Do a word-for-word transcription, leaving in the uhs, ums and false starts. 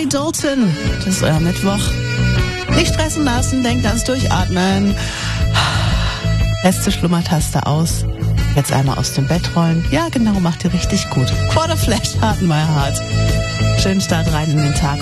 Dalton. Das ist euer Mittwoch. Nicht stressen lassen, denkt ans Durchatmen. Letzte Schlummertaste aus. Jetzt einmal aus dem Bett rollen. Ja, genau, macht ihr richtig gut. Quarter Flash, Heart in My Heart. Schönen Start rein in den Tag.